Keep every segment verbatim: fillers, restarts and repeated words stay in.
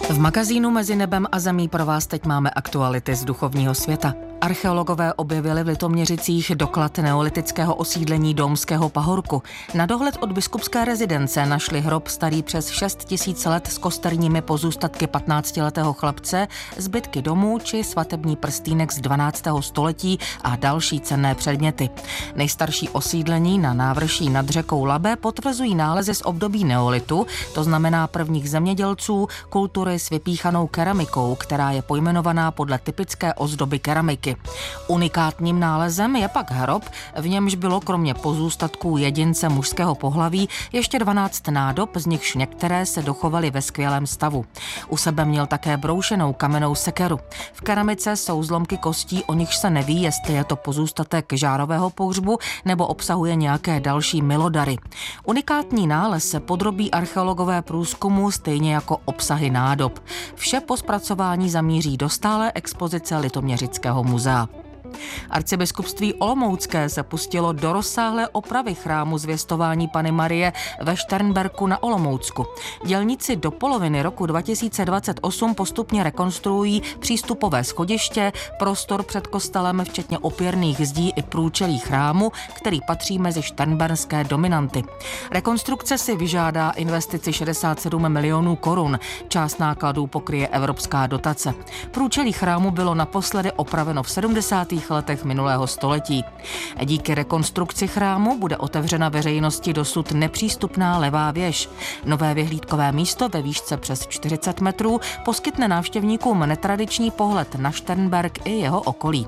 V magazínu Mezi nebem a zemí pro vás teď máme aktuality z duchovního světa. Archeologové objevili v Litoměřicích doklad neolitického osídlení Domského pahorku. Na dohled od biskupské rezidence našli hrob starý přes šest tisíc let s kosterními pozůstatky patnáctiletého chlapce, zbytky domů či svatební prstýnek z dvanáctého století a další cenné předměty. Nejstarší osídlení na návrší nad řekou Labe potvrzují nálezy z období neolitu, to znamená prvních zemědělců, kultury s vypíchanou keramikou, která je pojmenovaná podle typické ozdoby keramiky. Unikátním nálezem je pak hrob, v němž bylo kromě pozůstatků jedince mužského pohlaví ještě dvanáct nádob, z nichž některé se dochovaly ve skvělém stavu. U sebe měl také broušenou kamennou sekeru. V keramice jsou zlomky kostí, o nichž se neví, jestli je to pozůstatek žárového pohřbu nebo obsahuje nějaké další milodary. Unikátní nález se podrobí archeologové průzkumu stejně jako obsahy nádob. Vše po zpracování zamíří do stálé expozice Litoměřického muzea. Arcibiskupství olomoucké se pustilo do rozsáhlé opravy chrámu Zvěstování Panny Marie ve Šternberku na Olomoucku. Dělníci do poloviny roku dva tisíce dvacet osm postupně rekonstruují přístupové schodiště, prostor před kostelem včetně opěrných zdí i průčelí chrámu, který patří mezi šternberské dominanty. Rekonstrukce si vyžádá investici šedesát sedm milionů korun. Část nákladů pokryje evropská dotace. Průčelí chrámu bylo naposledy opraveno v sedmdesátých letech minulého století. Díky rekonstrukci chrámu bude otevřena veřejnosti dosud nepřístupná levá věž. Nové vyhlídkové místo ve výšce přes čtyřicet metrů poskytne návštěvníkům netradiční pohled na Šternberk i jeho okolí.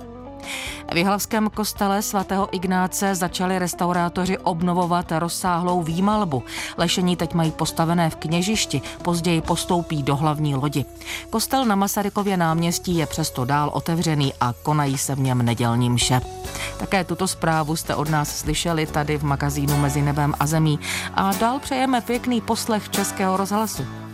V jihlavském kostele svatého Ignáce začali restaurátoři obnovovat rozsáhlou výmalbu. Lešení teď mají postavené v kněžišti, později postoupí do hlavní lodi. Kostel na Masarykově náměstí je přesto dál otevřený a konají se v něm nedělní mše. Také tuto zprávu jste od nás slyšeli tady v magazínu Mezi nebem a zemí a dál přejeme pěkný poslech Českého rozhlasu.